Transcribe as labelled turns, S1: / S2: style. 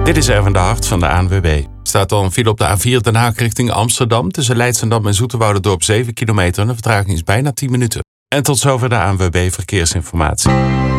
S1: Dit is Erwin de Hart van de ANWB. Staat al een file op de A4 Den Haag richting Amsterdam. Tussen Leidschendam en Zoeterwouderdorp 7 kilometer. En de vertraging is bijna 10 minuten. En tot zover de ANWB Verkeersinformatie.